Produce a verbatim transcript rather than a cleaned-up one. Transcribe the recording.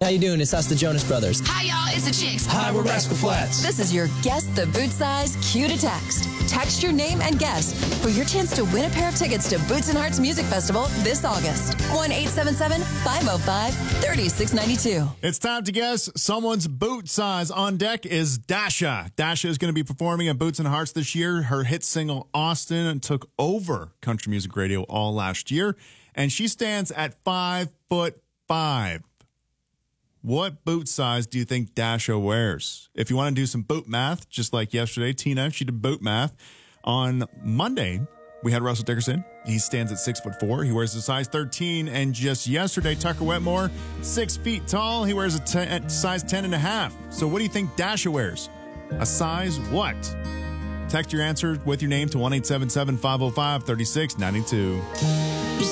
how you doing? It's us, the Jonas Brothers. Hi, y'all. It's the Chicks. Hi, we're Rascal Flatts. This is your Guess the Boot Size Cue to Text. Text your name and guess for your chance to win a pair of tickets to Boots and Hearts Music Festival this August. one eight seven seven, five oh five, three six nine two. It's time to guess someone's boot size. On deck is Dasha. Dasha is going to be performing at Boots and Hearts this year. Her hit single, Austin, took over country music radio all last year, and she stands at five foot five. What boot size do you think Dasha wears? If you want to do some boot math, just like yesterday, Tina, she did boot math. On Monday, we had Russell Dickerson. He stands at six foot four. He wears a size thirteen. And just yesterday, Tucker Wetmore, six feet tall. He wears a ten, size ten and a half. So what do you think Dasha wears? A size what? Text your answer with your name to one eight seven seven, five oh five, three six nine two.